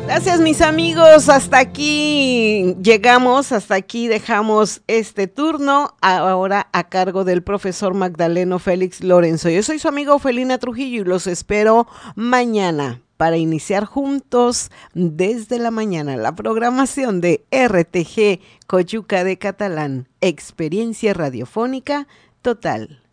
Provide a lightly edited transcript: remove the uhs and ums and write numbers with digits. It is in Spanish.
Gracias, mis amigos. Hasta aquí llegamos, hasta aquí dejamos este turno, ahora a cargo del profesor Magdaleno Félix Lorenzo. Yo soy su amiga Ofelina Trujillo y los espero mañana para iniciar juntos desde la mañana la programación de RTG Coyuca de Catalán, experiencia radiofónica total.